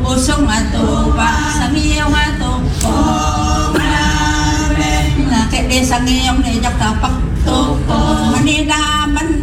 usong ato pa sa ngiyong ato nakit di sa ngiyong nijak tapak to manila man